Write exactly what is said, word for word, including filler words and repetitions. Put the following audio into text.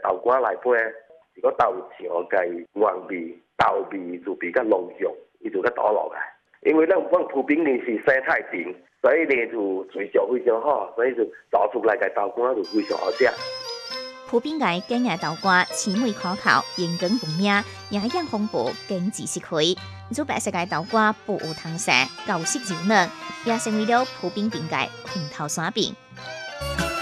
豆干内底，是个豆酱加原味、豆味就比较浓郁，伊就较倒落来。因为咱阮蒲冰呢是生态瓶，所以呢就水质非常好，所以就做出来嘅豆干就非常好食。 蒲冰街鸡芽豆干鲜美可口，盐羹浓命，营养丰富，经济实惠。做白色嘅豆干不有汤色，厚实柔嫩，也成为了蒲冰冰界红头山饼。